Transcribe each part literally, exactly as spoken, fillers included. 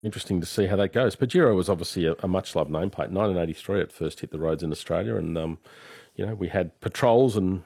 interesting to see how that goes. Pajero was obviously a, a much-loved nameplate. nineteen eighty-three it first hit the roads in Australia, and, um, you know, we had Patrols and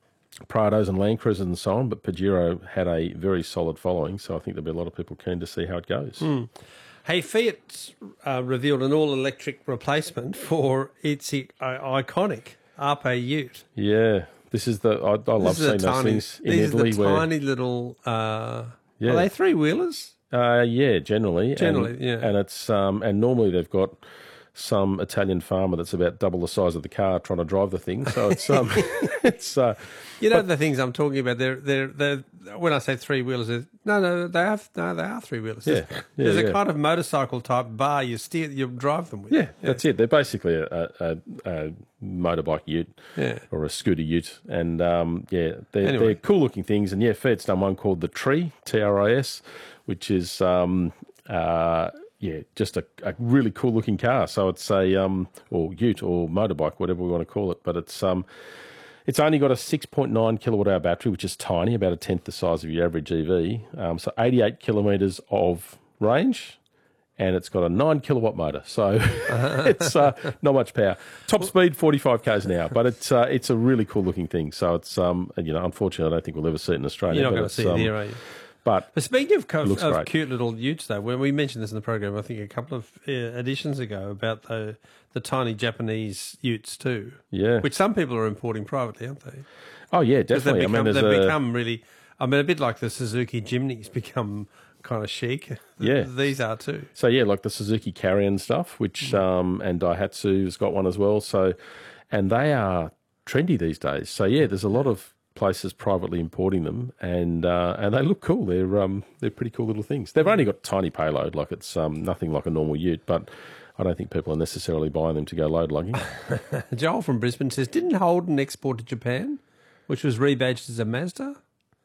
Prados and Land Cruisers and so on, but Pajero had a very solid following, so I think there'll be a lot of people keen to see how it goes. Mm. Hey, Fiat uh, revealed an all-electric replacement for its uh, iconic Ape Ute. Yeah, this is the I, I love seeing those things in these Italy. These are the where, tiny little. Uh, yeah. Are they three-wheelers? Uh, yeah, generally. Generally, and, yeah. And it's um, and normally they've got some Italian farmer that's about double the size of the car trying to drive the thing. So it's um, it's uh, you know but, the things I'm talking about. They're they're they're when I say three wheelers, no no they have no they are three wheelers. Yeah, There's, yeah, there's yeah. a kind of motorcycle type bar you steer you drive them with. Yeah, yeah. That's it. They're basically a, a, a motorbike ute yeah. or a scooter ute, and um, yeah, they're, anyway. they're cool looking things. And yeah, Fiat's done one called the Tree T R I S, which is um, uh, yeah, just a, a really cool looking car. So it's a um, or ute or motorbike, whatever we want to call it. But it's um, it's only got a six point nine kilowatt hour battery, which is tiny, about a tenth the size of your average E V. Um, so eighty-eight kilometres of range, and it's got a nine kilowatt motor. So it's uh, not much power. Top speed forty-five k's an hour, but it's uh, it's a really cool looking thing. So it's um, you know, unfortunately, I don't think we'll ever see it in Australia. You're not going to see um, it here, are you? But, but speaking of, co- of great. cute little utes, though, when we mentioned this in the program, I think a couple of uh, editions ago about the the tiny Japanese utes too. Yeah, which some people are importing privately, aren't they? Oh yeah, definitely. Become, I mean, they've a, become really. I mean, a bit like the Suzuki Jimny's become kind of chic. Yeah, these are too. So yeah, like the Suzuki Carrion stuff, which mm. um, and Daihatsu's got one as well. So, and they are trendy these days. So yeah, there's a lot of places privately importing them, and uh, and they look cool. They're um they're pretty cool little things. They've only got tiny payload, like it's um nothing like a normal ute, but I don't think people are necessarily buying them to go load lugging. Joel from Brisbane says, didn't Holden export to Japan, which was rebadged as a Mazda?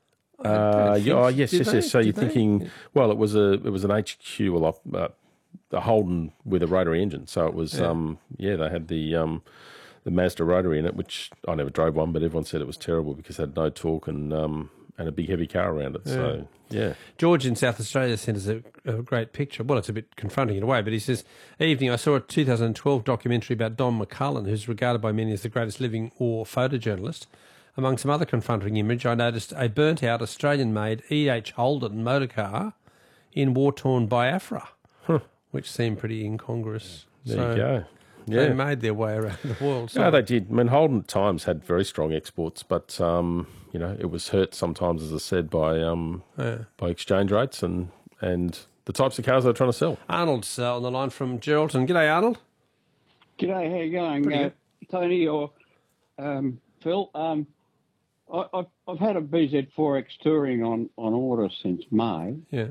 Uh, yeah, oh yes, Did yes, they? yes. So Did you're they? thinking, Yeah. well, it was a it was an H Q, well, uh, a Holden with a rotary engine. So it was, Yeah. um yeah, they had the um. the Mazda rotary in it, which I never drove one, but everyone said it was terrible because it had no torque and um, and a big heavy car around it. Yeah. So, yeah. George in South Australia sent us a, a great picture. Well, it's a bit confronting in a way, but he says, evening, I saw a two thousand twelve documentary about Don McCullen, who's regarded by many as the greatest living war photojournalist. Among some other confronting image, I noticed a burnt-out Australian-made E H Holden motor car in war-torn Biafra, huh. which seemed pretty incongruous. There so, you go. Yeah. They made their way around the world. So. No, they did. I mean, Holden at times had very strong exports, but um, you know, it was hurt sometimes, as I said, by um, yeah. by exchange rates and and the types of cars they were trying to sell. Arnold's uh, on the line from Geraldton. G'day, Arnold. G'day, how you going, uh, Tony or um, Phil? Um, I, I've, I've had a B Z four X touring on, on order since May. Yeah.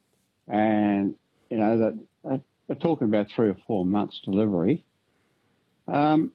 And, you know, that, that they're talking about three or four months delivery. Um,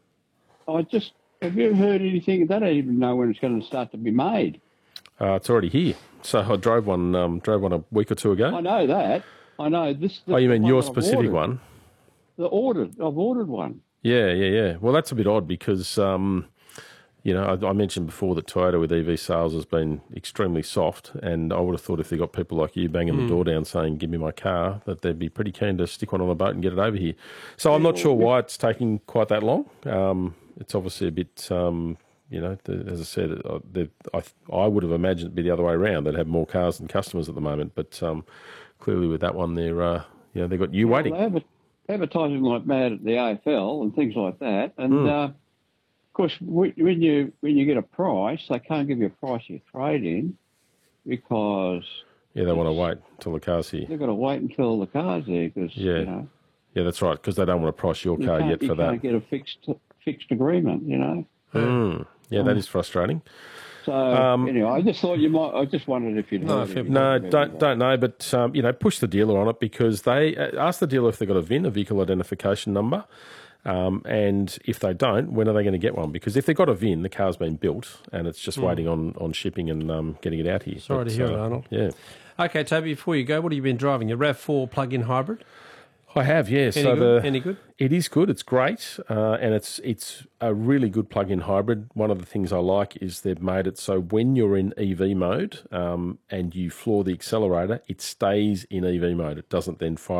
I just, have you heard anything? They don't even know when it's going to start to be made. Uh, it's already here. So I drove one, um, drove one a week or two ago. I know that. I know this. Oh, you mean one your that I've specific ordered. one? The ordered. I've ordered one. Yeah, yeah, yeah. Well, that's a bit odd because, um, you know, I, I mentioned before that Toyota with E V sales has been extremely soft, and I would have thought if they got people like you banging mm. the door down saying, give me my car, that they'd be pretty keen to stick one on a boat and get it over here. So I'm not sure why it's taking quite that long. Um, it's obviously a bit, um, you know, the, as I said, I, I would have imagined it'd be the other way around. They'd have more cars than customers at the moment, but um, clearly with that one, they're, uh, you know, they've got you well, waiting. They have advertising like mad at the A F L and things like that, and mm. uh, of course, when you when you get a price, they can't give you a price you trade in because yeah, they want to wait until the car's here. They've got to wait until the car's there because yeah, you know, yeah, that's right, because they don't want to price your car yet for you that. You can't get a fixed fixed agreement, you know. Mm. Yeah, that is frustrating. So um, anyway, I just thought you might. I just wondered if you'd no, heard anything no, about don't that. don't know, but um, you know, push the dealer on it because they uh, ask the dealer if they've got a V I N, a vehicle identification number. Um, and if they don't, when are they going to get one? Because if they've got a V I N, the car's been built and it's just mm. waiting on, on shipping and um, getting it out here. Sorry but, to hear uh, it, Arnold. Yeah. Okay, Toby, before you go, what have you been driving? A RAV four plug-in hybrid? I have, yeah. Any so good? The, Any good? It is good. It's great, uh, and it's it's a really good plug-in hybrid. One of the things I like is they've made it so when you're in E V mode um, and you floor the accelerator, it stays in E V mode. It doesn't then fire